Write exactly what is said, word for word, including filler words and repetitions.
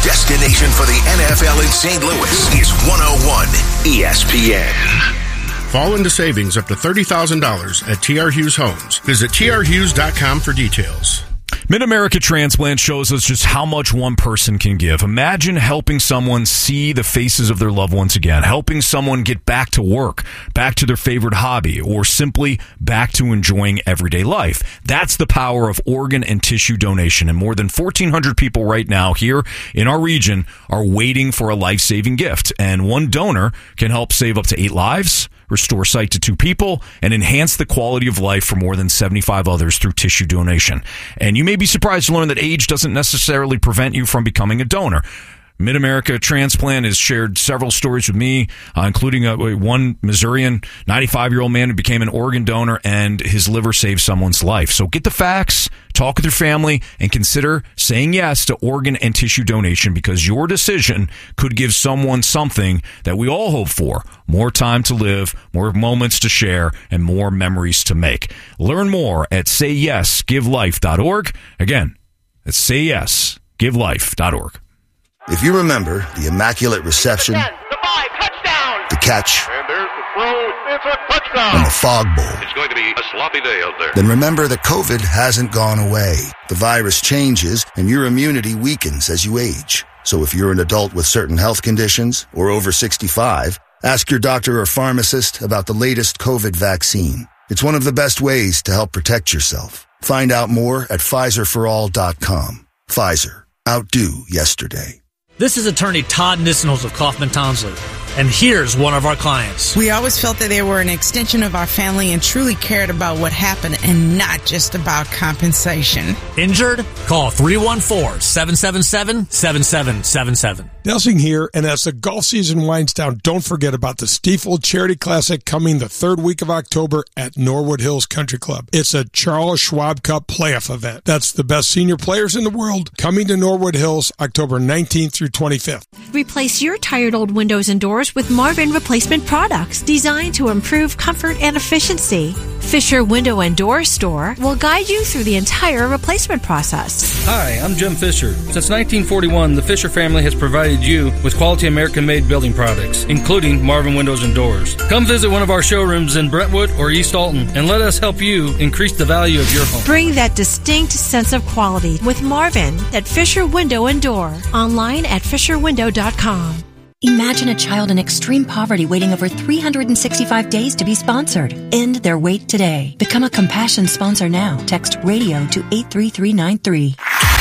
destination for the N F L in Saint Louis is one oh one E S P N. Fall into savings up to thirty thousand dollars at T R Hughes Homes. Visit T R Hughes dot com for details. Mid-America Transplant shows us just how much one person can give. Imagine helping someone see the faces of their loved ones again, helping someone get back to work, back to their favorite hobby, or simply back to enjoying everyday life. That's the power of organ and tissue donation. And more than fourteen hundred people right now here in our region are waiting for a life-saving gift. And one donor can help save up to eight lives, restore sight to two people, and enhance the quality of life for more than seventy-five others through tissue donation. And you may be surprised to learn that age doesn't necessarily prevent you from becoming a donor. Mid-America Transplant has shared several stories with me, uh, including a, one Missourian ninety-five-year-old man who became an organ donor and his liver saved someone's life. So get the facts, talk with your family, and consider saying yes to organ and tissue donation, because your decision could give someone something that we all hope for: more time to live, more moments to share, and more memories to make. Learn more at say yes give life dot org. Again, that's say yes give life dot org. If you remember the Immaculate Reception, ten, the five, touchdown. the catch, and there's the throw, it's a touchdown. and the Fog Bowl, It's going to be a sloppy day out there. then remember that COVID hasn't gone away. The virus changes and your immunity weakens as you age. So if you're an adult with certain health conditions or over sixty-five, ask your doctor or pharmacist about the latest COVID vaccine. It's one of the best ways to help protect yourself. Find out more at Pfizer for all dot com. Pfizer. Outdo yesterday. This is attorney Todd Nissenholz of Kaufman Townsley, and here's one of our clients. We always felt that they were an extension of our family and truly cared about what happened and not just about compensation. Injured? Call three one four, seven seven seven, seven seven seven seven. Delsing here, and as the golf season winds down, don't forget about the Stiefel Charity Classic coming the third week of October at Norwood Hills Country Club. It's a Charles Schwab Cup playoff event. That's the best senior players in the world coming to Norwood Hills October nineteenth through twenty-fifth. Replace your tired old windows and doors with Marvin replacement products designed to improve comfort and efficiency. Fisher Window and Door Store will guide you through the entire replacement process. Hi, I'm Jim Fisher. Since nineteen forty-one, the Fisher family has provided you with quality American-made building products, including Marvin Windows and Doors. Come visit one of our showrooms in Brentwood or East Alton and let us help you increase the value of your home. Bring that distinct sense of quality with Marvin at Fisher Window and Door. Online at fisher window dot com. Imagine a child in extreme poverty waiting over three hundred sixty-five days to be sponsored. End their wait today. Become a Compassion sponsor now. Text RADIO to eight three three nine three.